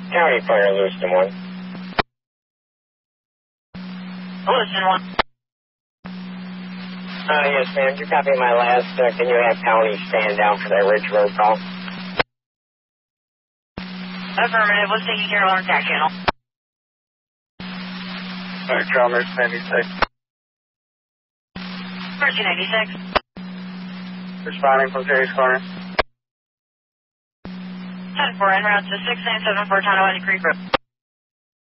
County Fire, Lewiston 1. Lewiston 1. Yes, ma'am. Did you copy my last? Can you have County stand down for that Ridge Road call? Affirmative. What's taking care of our attack channel? Alright, Chalmers 96. Mercy 96. Responding from Terry's Corner. 10-4 en route to 6974 Tonawanda Creek Road.